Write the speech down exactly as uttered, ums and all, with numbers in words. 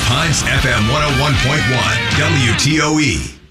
Pines F M one oh one point one, W T O E.